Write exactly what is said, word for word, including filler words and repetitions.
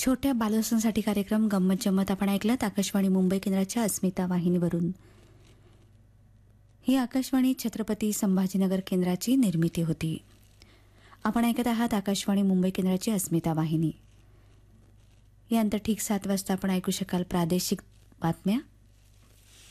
छोट्या बालसंसाठी कार्यक्रम गंमत जम्मत आपण ऐकलात आकाशवाणी मुंबई केंद्राच्या अस्मिता वाहिनीवरून. ही आकाशवाणी छत्रपती संभाजीनगर केंद्राची निर्मिती होती. आपण ऐकत आहात आकाशवाणी मुंबई केंद्राची अस्मिता वाहिनी. यानंतर ठीक सात वाजता आपण ऐकू शकाल प्रादेशिक बातम्या.